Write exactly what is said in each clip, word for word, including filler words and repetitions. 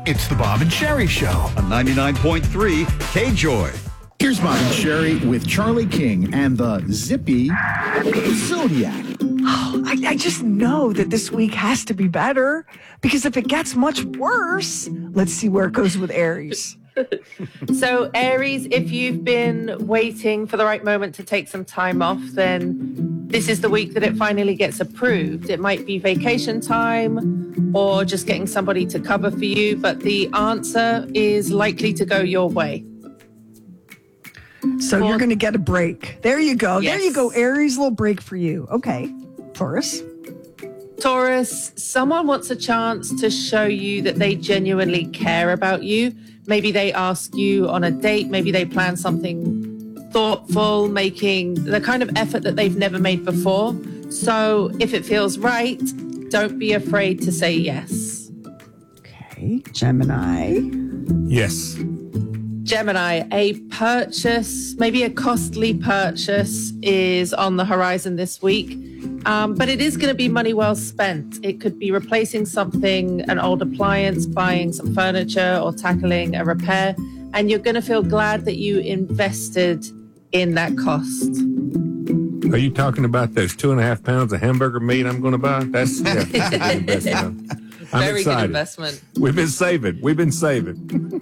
It's the Bob and Sherry Show on ninety-nine point three K-Joy. Here's Bob and Sherry with Charlie King and the Zippy Zodiac. Oh, I, I just know that this week has to be better, because if it gets much worse, let's see where it goes with Aries. So Aries, if you've been waiting for the right moment to take some time off, then this is the week that it finally gets approved. It might be vacation time or just getting somebody to cover for you, but the answer is likely to go your way. So well, you're going to get a break. There you go. Yes. There you go. Aries, little break for you. Okay. Taurus. Taurus, someone wants a chance to show you that they genuinely care about you. Maybe they ask you on a date. Maybe they plan something thoughtful, making the kind of effort that they've never made before. So if it feels right, don't be afraid to say yes. Okay. Gemini. Yes. Gemini, a purchase, maybe a costly purchase is on the horizon this week. Um, but it is going to be money well spent. It could be replacing something, an old appliance, buying some furniture, or tackling a repair. And you're going to feel glad that you invested in that cost. Are you talking about those two and a half pounds of hamburger meat I'm going to buy? That's definitely a good investment. I'm Very excited. good investment. We've been saving. We've been saving.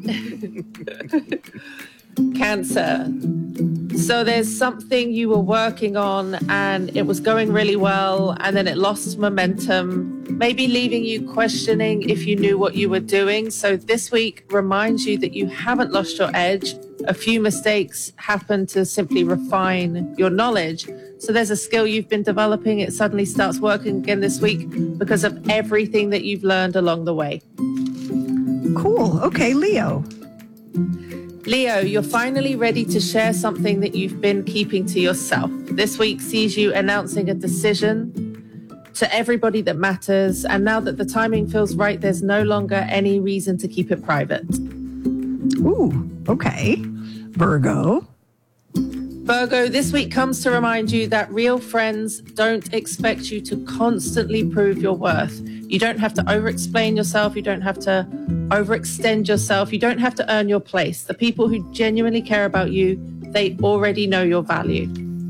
Cancer. So there's something you were working on and it was going really well, and then it lost momentum, maybe leaving you questioning if you knew what you were doing. So this week reminds you that you haven't lost your edge. A few mistakes happen to simply refine your knowledge. So there's a skill you've been developing. It suddenly starts working again this week because of everything that you've learned along the way. Cool. Okay, Leo. Leo, you're finally ready to share something that you've been keeping to yourself. This week sees you announcing a decision to everybody that matters. And now that the timing feels right, there's no longer any reason to keep it private. Ooh, okay. Virgo. Virgo, this week comes to remind you that real friends don't expect you to constantly prove your worth. You don't have to over-explain yourself. You don't have to overextend yourself. You don't have to earn your place. The people who genuinely care about you, they already know your value.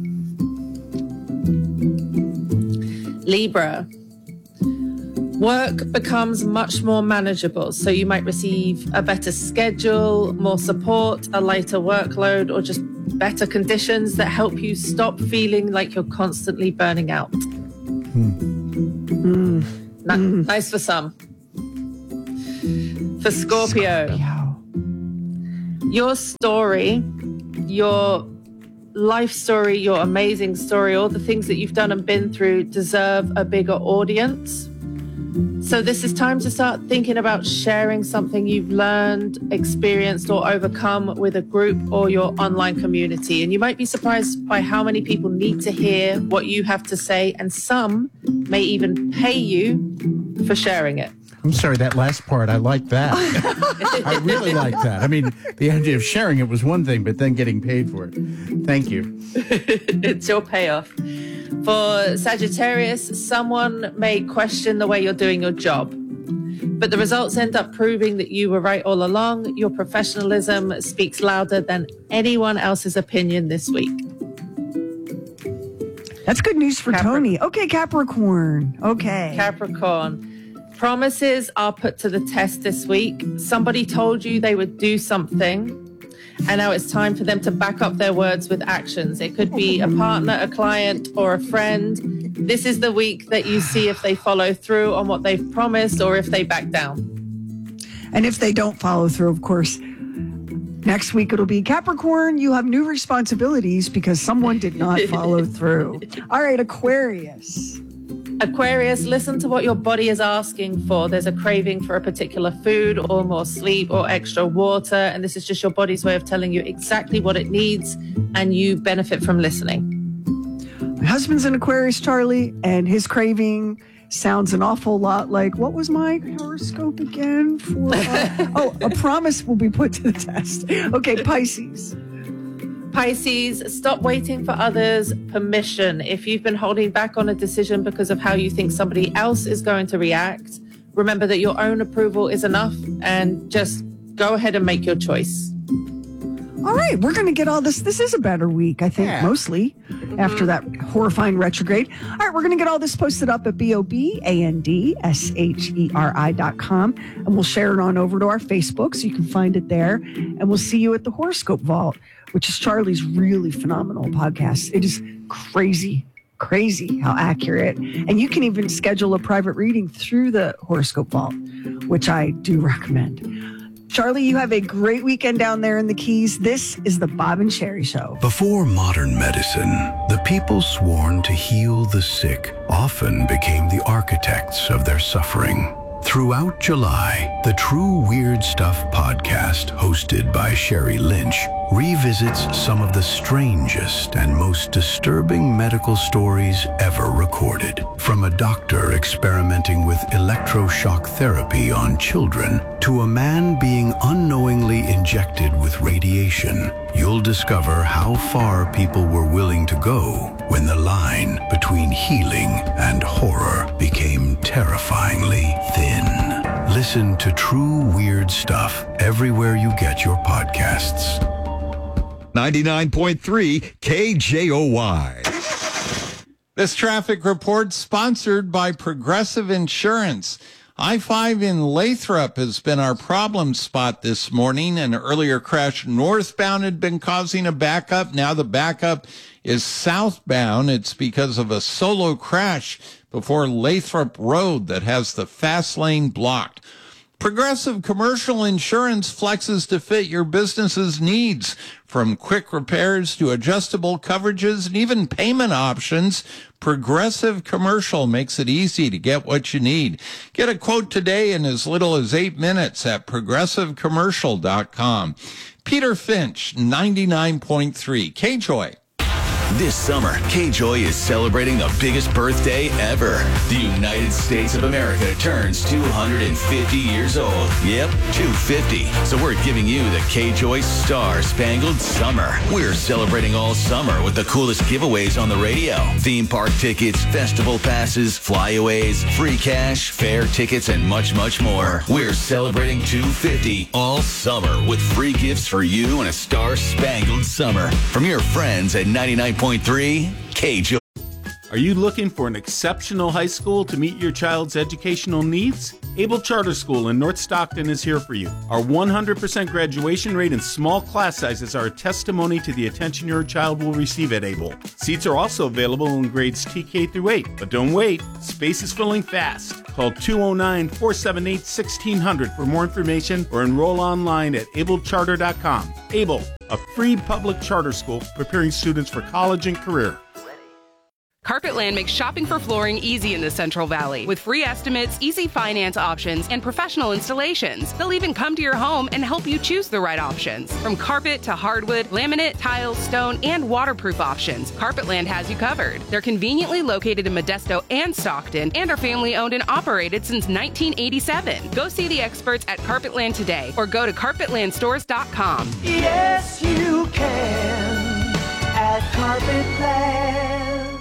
Libra. Work becomes much more manageable, so you might receive a better schedule, more support, a lighter workload, or just better conditions that help you stop feeling like you're constantly burning out. Hmm. Mm. Na- mm. Nice for some. For Scorpio, Scorpio, your story, your life story, your amazing story, all the things that you've done and been through deserve a bigger audience. So this is time to start thinking about sharing something you've learned, experienced, or overcome with a group or your online community. And you might be surprised by how many people need to hear what you have to say, and some may even pay you for sharing it. I'm sorry, that last part, I like that. I really like that. I mean, the idea of sharing it was one thing, but then getting paid for it. Thank you. It's your payoff. For Sagittarius, someone may question the way you're doing your job, but the results end up proving that you were right all along. Your professionalism speaks louder than anyone else's opinion this week. That's good news for Capri- Tony. Okay, Capricorn. Okay. Capricorn. Promises are put to the test this week. Somebody told you they would do something, and now it's time for them to back up their words with actions. It could be a partner, a client, or a friend. This is the week that you see if they follow through on what they've promised or if they back down. And if they don't follow through, of course, next week it'll be Capricorn, you have new responsibilities because someone did not follow through. All right, Aquarius. Aquarius, listen to what your body is asking for. There's a craving for a particular food or more sleep or extra water. And this is just your body's way of telling you exactly what it needs, and you benefit from listening. My husband's an Aquarius, Charlie, and his craving sounds an awful lot like, what was my horoscope again? For uh, oh, a promise will be put to the test. Okay, Pisces. Pisces, stop waiting for others' permission. If you've been holding back on a decision because of how you think somebody else is going to react, remember that your own approval is enough, and just go ahead and make your choice. All right, we're going to get all this. This is a better week, I think, Yeah. mostly after that horrifying retrograde. All right, we're going to get all this posted up at B O B A N D S H E R I dot com, and we'll share it on over to our Facebook so you can find it there. And we'll see you at the Horoscope Vault, which is Charlie's really phenomenal podcast. It is crazy, crazy how accurate. And you can even schedule a private reading through the Horoscope Vault, which I do recommend. Charlie, you have a great weekend down there in the Keys. This is the Bob and Sherry Show. Before modern medicine, the people sworn to heal the sick often became the architects of their suffering. Throughout July, the True Weird Stuff podcast, hosted by Sherry Lynch, revisits some of the strangest and most disturbing medical stories ever recorded. From a doctor experimenting with electroshock therapy on children to a man being unknowingly injected with radiation, you'll discover how far people were willing to go when the line between healing and horror became terrifyingly thin. Listen to True Weird Stuff everywhere you get your podcasts. ninety-nine point three K J O Y. This traffic report sponsored by Progressive Insurance. I five in Lathrop has been our problem spot this morning. An earlier crash northbound had been causing a backup. Now the backup is southbound. It's because of a solo crash before Lathrop Road that has the fast lane blocked. Progressive Commercial Insurance flexes to fit your business's needs, from quick repairs to adjustable coverages and even payment options. Progressive Commercial makes it easy to get what you need. Get a quote today in as little as eight minutes at progressive commercial dot com. Peter Finch, ninety-nine point three K J O Y. This summer, K J O Y is celebrating the biggest birthday ever. The United States of America turns two hundred fifty years old. Yep, two hundred fifty. So we're giving you the K J O Y Star Spangled Summer. We're celebrating all summer with the coolest giveaways on the radio. Theme park tickets, festival passes, flyaways, free cash, fair tickets, and much, much more. We're celebrating two hundred fifty all summer with free gifts for you and a Star Spangled Summer from your friends at ninety-nine point three K J O Y. Are you looking for an exceptional high school to meet your child's educational needs? Able Charter School in North Stockton is here for you. Our one hundred percent graduation rate and small class sizes are a testimony to the attention your child will receive at Able. Seats are also available in grades T K through eight. But don't wait, space is filling fast. Call two oh nine, four seven eight, one six zero zero for more information or enroll online at able charter dot com. Able, a free public charter school preparing students for college and career. Carpetland makes shopping for flooring easy in the Central Valley with free estimates, easy finance options, and professional installations. They'll even come to your home and help you choose the right options. From carpet to hardwood, laminate, tile, stone, and waterproof options, Carpetland has you covered. They're conveniently located in Modesto and Stockton and are family owned and operated since nineteen eighty-seven. Go see the experts at Carpetland today or go to carpetland stores dot com. Yes, you can at Carpetland.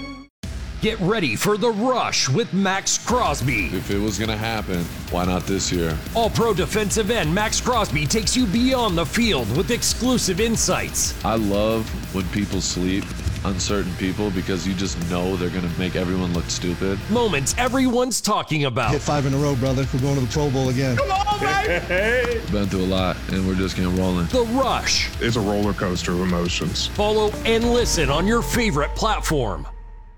Get ready for the rush with Max Crosby. If it was going to happen, why not this year? All-pro defensive end Max Crosby takes you beyond the field with exclusive insights. I love when people sleep, uncertain people, because you just know they're going to make everyone look stupid. Moments everyone's talking about. Hit five in a row, brother. We're going to the Pro Bowl again. Come on, baby! Been through a lot, and we're just getting rolling. The Rush. It's a roller coaster of emotions. Follow and listen on your favorite platform.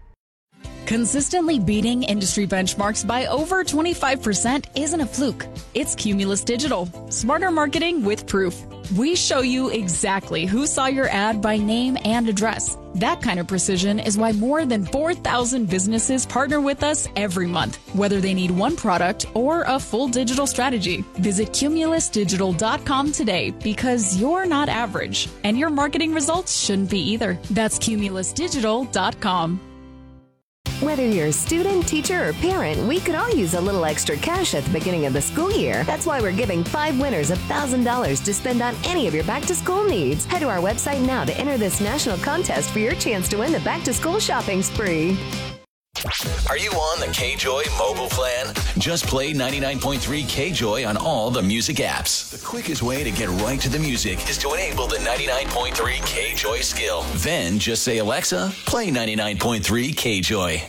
Consistently beating industry benchmarks by over twenty-five percent isn't a fluke. It's Cumulus Digital. Smarter marketing with proof. We show you exactly who saw your ad by name and address. That kind of precision is why more than four thousand businesses partner with us every month, whether they need one product or a full digital strategy. Visit cumulus digital dot com today because you're not average, and your marketing results shouldn't be either. That's cumulus digital dot com. Whether you're a student, teacher, or parent, we could all use a little extra cash at the beginning of the school year. That's why we're giving five winners one thousand dollars to spend on any of your back-to-school needs. Head to our website now to enter this national contest for your chance to win the back-to-school shopping spree. Are you on the K-Joy mobile plan? Just play ninety-nine point three K-Joy on all the music apps. The quickest way to get right to the music is to enable the ninety-nine point three K-Joy skill. Then just say, Alexa, play ninety-nine point three K-Joy.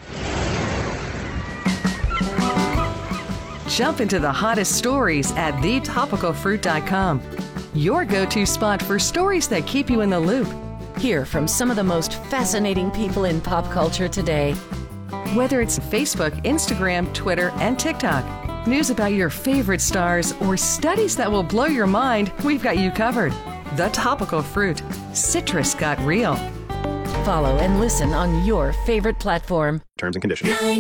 Jump into the hottest stories at the topical fruit dot com. Your go-to spot for stories that keep you in the loop. Hear from some of the most fascinating people in pop culture today. Whether it's Facebook, Instagram, Twitter, and TikTok, news about your favorite stars, or studies that will blow your mind, we've got you covered. The Topical Fruit. Citrus got real. Follow and listen on your favorite platform. Terms and conditions.